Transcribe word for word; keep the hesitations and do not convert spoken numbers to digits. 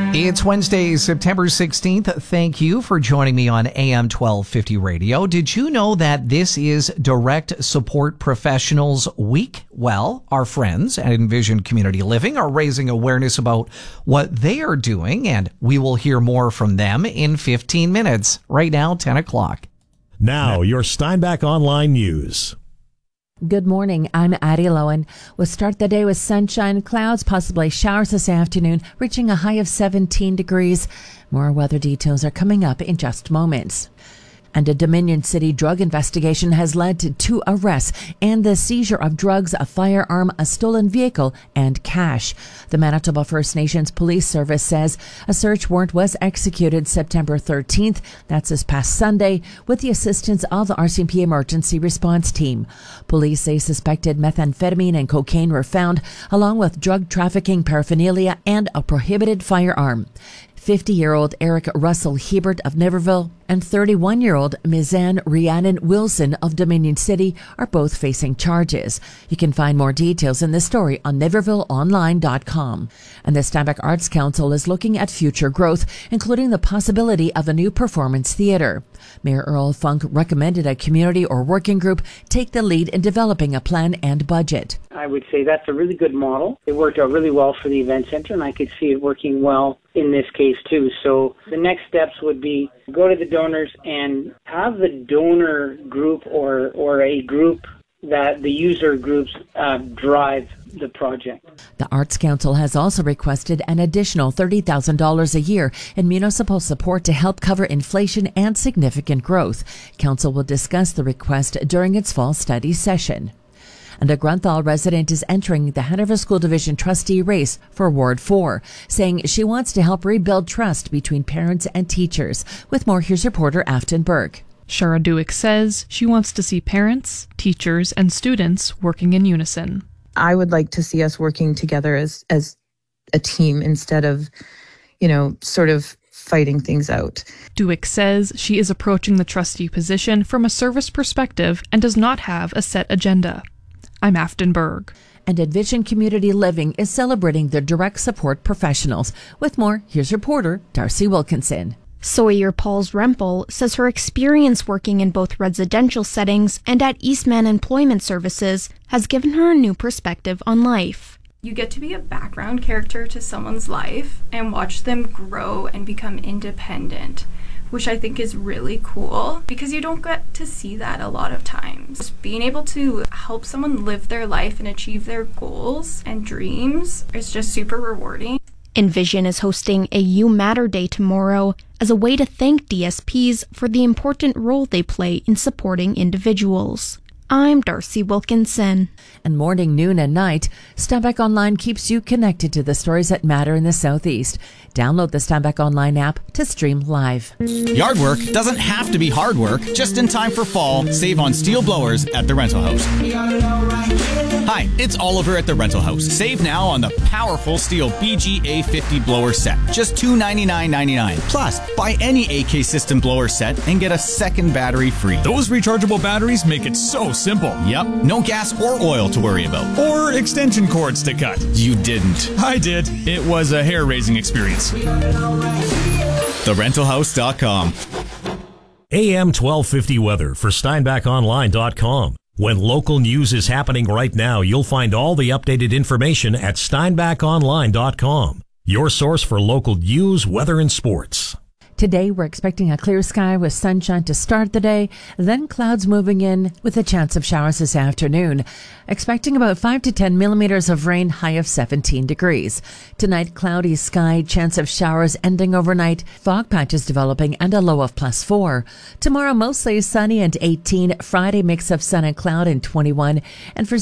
It's Wednesday, September sixteenth. Thank you for joining me on A M twelve fifty Radio. Did you know that this is Direct Support Professionals Week? Well, our friends at Envision Community Living are raising awareness about what they are doing, and we will hear more from them in fifteen minutes. Right now, ten o'clock. Now, your Steinbach Online News. Good morning. I'm Addie Lowen. We'll start the day with sunshine, clouds, possibly showers this afternoon, reaching a high of seventeen degrees. More weather details are coming up in just moments. And a Dominion City drug investigation has led to two arrests and the seizure of drugs, a firearm, a stolen vehicle, and cash. The Manitoba First Nations Police Service says a search warrant was executed September thirteenth, that's this past Sunday, with the assistance of the R C M P Emergency Response Team. Police say suspected methamphetamine and cocaine were found, along with drug trafficking paraphernalia and a prohibited firearm. fifty-year-old Eric Russell Hebert of Niverville and thirty-one-year-old Mizanne Rhiannon Wilson of Dominion City are both facing charges. You can find more details in this story on niverville online dot com. And the Steinbach Arts Council is looking at future growth, including the possibility of a new performance theater. Mayor Earl Funk recommended a community or working group take the lead in developing a plan and budget. I would say that's a really good model. It worked out really well for the event center, and I could see it working well in this case too. So the next steps would be go to the donors and have the donor group or, or a group that the user groups uh, drive the project. The Arts Council has also requested an additional thirty thousand dollars a year in municipal support to help cover inflation and significant growth. Council will discuss the request during its fall study session. And a Grunthal resident is entering the Hanover School Division trustee race for Ward four, saying she wants to help rebuild trust between parents and teachers. With more, here's reporter Afton Burke. Shara Duick says she wants to see parents, teachers, and students working in unison. I would like to see us working together as, as a team instead of, you know, sort of fighting things out. Duick says she is approaching the trustee position from a service perspective and does not have a set agenda. I'm Afton Berg. And Envision Community Living is celebrating their direct support professionals. With more, here's reporter Darcy Wilkinson. Sawyer Pauls Rempel says her experience working in both residential settings and at Eastman Employment Services has given her a new perspective on life. You get to be a background character to someone's life and watch them grow and become independent, which I think is really cool because you don't get to see that a lot of times. Just being able to help someone live their life and achieve their goals and dreams is just super rewarding. Envision is hosting a You Matter Day tomorrow as a way to thank D S Ps for the important role they play in supporting individuals. I'm Darcy Wilkinson. And morning, noon, and night, Steinbach Online keeps you connected to the stories that matter in the Southeast. Download the Steinbach Online app to stream live. Yard work doesn't have to be hard work. Just in time for fall, save on steel blowers at The Rental House. Hi, it's Oliver at The Rental House. Save now on the powerful steel B G A fifty blower set. Just two hundred ninety-nine dollars and ninety-nine cents. Plus, buy any A K system blower set and get a second battery free. Those rechargeable batteries make it so simple. Yep, no gas or oil to worry about. Or extension cords to cut. You didn't. I did. It was a hair-raising experience. the rental house dot com. A M twelve fifty weather for Steinbach online dot com. When local news is happening right now, you'll find all the updated information at Steinbach online dot com. Your source for local news, weather, and sports. Today, we're expecting a clear sky with sunshine to start the day, then clouds moving in with a chance of showers this afternoon. Expecting about five to ten millimeters of rain, high of seventeen degrees. Tonight, cloudy sky, chance of showers ending overnight, fog patches developing, and a low of plus four. Tomorrow, mostly sunny and eighteen. Friday, mix of sun and cloud and twenty-one. And for